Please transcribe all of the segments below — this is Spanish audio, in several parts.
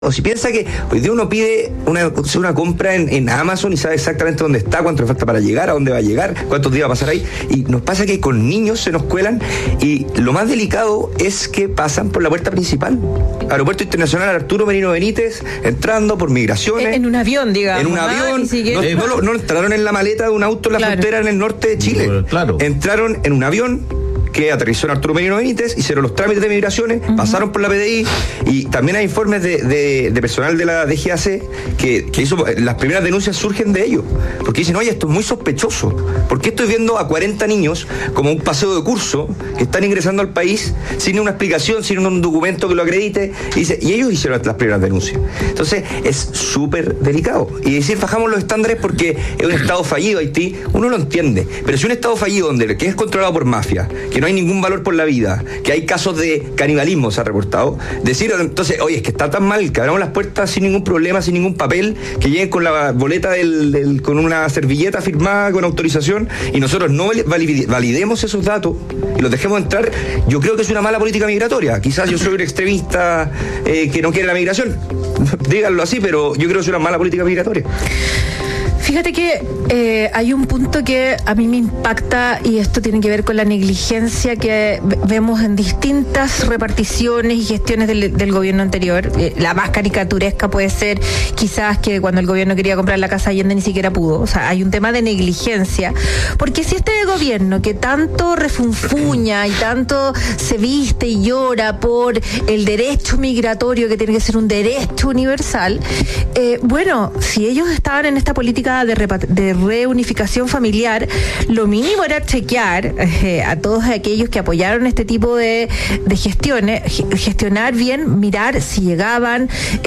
O si piensa que hoy día uno pide una compra en Amazon y sabe exactamente dónde está, cuánto le falta para llegar, a dónde va a llegar, cuántos días va a pasar ahí, y nos pasa que con niños se nos cuelan, y lo más delicado es que pasan por la puerta principal. Aeropuerto Internacional Arturo Merino Benítez, entrando por migraciones. En un avión, digamos. En un avión. No entraron en la maleta de un auto en la frontera en el norte de Chile. Claro. Entraron en un avión que aterrizó en Arturo Merino Benítez, hicieron los trámites de migraciones, pasaron por la PDI, y también hay informes de personal de la DGAC que hizo, las primeras denuncias surgen de ellos, porque dicen, oye, esto es muy sospechoso, ¿por qué estoy viendo a 40 niños como un paseo de curso que están ingresando al país sin una explicación, sin un documento que lo acredite? Y ellos hicieron las primeras denuncias. Entonces es súper delicado, y decir bajamos los estándares porque es un estado fallido Haití, uno lo entiende, pero si un estado fallido que es controlado por mafia, que no hay ningún valor por la vida, que hay casos de canibalismo, se ha reportado, decir entonces, oye, es que está tan mal que abramos las puertas sin ningún problema, sin ningún papel, que lleguen con la boleta con una servilleta firmada con autorización, y nosotros no validemos esos datos y los dejemos entrar, yo creo que es una mala política migratoria. Quizás yo soy un extremista que no quiere la migración, díganlo así, pero yo creo que es una mala política migratoria. Fíjate que hay un punto que a mí me impacta, y esto tiene que ver con la negligencia que vemos en distintas reparticiones y gestiones del gobierno anterior. La más caricaturesca puede ser quizás que cuando el gobierno quería comprar la Casa Allende ni siquiera pudo. O sea, hay un tema de negligencia, porque si este gobierno que tanto refunfuña y tanto se viste y llora por el derecho migratorio, que tiene que ser un derecho universal, bueno, si ellos estaban en esta política de reunificación familiar, lo mínimo era chequear a todos aquellos que apoyaron este tipo de gestiones, gestionar bien, mirar si llegaban,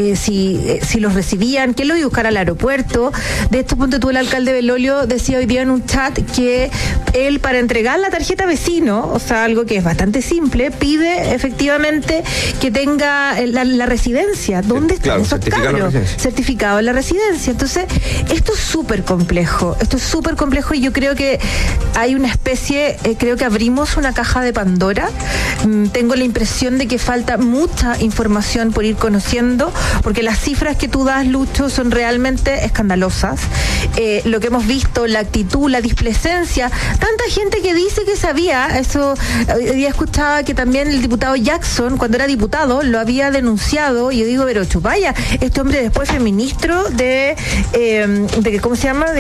si los recibían, que los iba a buscar al aeropuerto. De este punto, el alcalde Belolio decía hoy día en un chat que él, para entregar la tarjeta vecino, o sea, algo que es bastante simple, pide efectivamente que tenga la residencia. ¿Dónde están esos cabros? Certificado en la residencia. Entonces, esto es súper complejo, y yo creo que hay una especie, creo que abrimos una caja de Pandora. Tengo la impresión de que falta mucha información por ir conociendo, porque las cifras que tú das, Lucho, son realmente escandalosas. Lo que hemos visto, la actitud, la displecencia, tanta gente que dice que sabía, eso, hoy día escuchaba que también el diputado Jackson, cuando era diputado, lo había denunciado, y yo digo, pero chupaya, este hombre después fue ministro de ¿cómo se llama?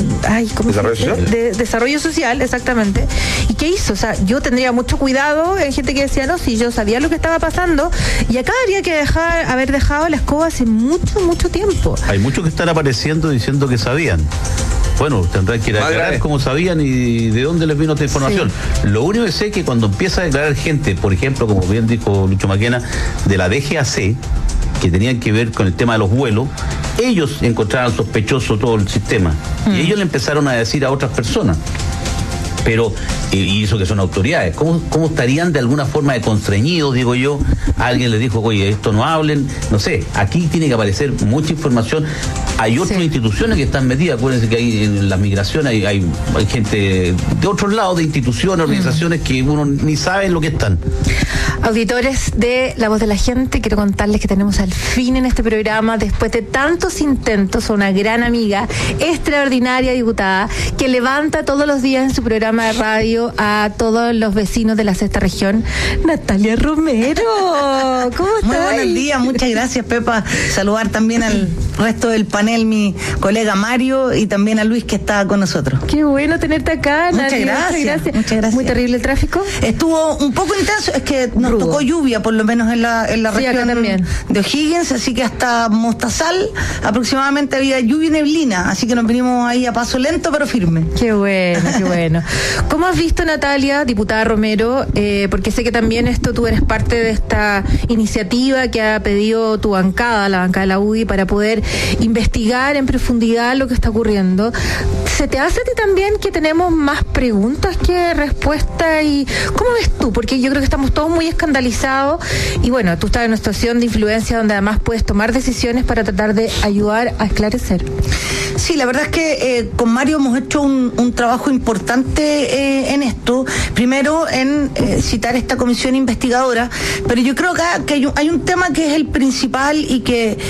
Desarrollo social, exactamente. ¿Y qué hizo? O sea, yo tendría mucho cuidado en gente que decía, no, si yo sabía lo que estaba pasando, y acá habría que haber dejado la escoba hace mucho tiempo. Hay muchos que están apareciendo diciendo que sabían. Bueno, tendrán que ir a aclarar cómo sabían y de dónde les vino esta información. Sí. Lo único que sé es que cuando empieza a declarar gente, por ejemplo, como bien dijo Lucho Maquena, de la DGAC, que tenían que ver con el tema de los vuelos, ellos encontraron sospechoso todo el sistema. Y ellos le empezaron a decir a otras personas. Pero, y eso que son autoridades, ¿cómo estarían de alguna forma de constreñidos, digo yo? Alguien les dijo, oye, esto no hablen, no sé, aquí tiene que aparecer mucha información. Hay otras instituciones que están metidas, acuérdense que hay en las migraciones hay gente de otros lados, de instituciones, organizaciones que uno ni sabe en lo que están. Auditores de La Voz de la Gente, quiero contarles que tenemos al fin en este programa, después de tantos intentos, a una gran amiga, extraordinaria diputada, que levanta todos los días en su programa de radio a todos los vecinos de la sexta región, Natalia Romero. ¿Cómo estás? Muy buenos días, muchas gracias, Pepa. Saludar también al resto del panel, mi colega Mario, y también a Luis, que está con nosotros. Qué bueno tenerte acá, Natalia. Muchas gracias. ¿Muy terrible el tráfico? Estuvo un poco intenso, es que nos tocó lluvia, por lo menos en la región de O'Higgins, así que hasta Mostazal aproximadamente había lluvia y neblina, así que nos vinimos ahí a paso lento pero firme. Qué bueno. ¿Cómo has visto, Natalia, diputada Romero? Porque sé que también tú eres parte de esta iniciativa que ha pedido tu bancada, la bancada de la UDI, para poder investigar en profundidad lo que está ocurriendo. ¿Se te hace a ti también que tenemos más preguntas que respuestas? ¿Y cómo ves tú? Porque yo creo que estamos todos muy escandalizados, y bueno, tú estás en una situación de influencia donde además puedes tomar decisiones para tratar de ayudar a esclarecer. Sí, la verdad es que con Mario hemos hecho un trabajo importante en esto. Primero en citar esta comisión investigadora, pero yo creo que hay un tema que es el principal y que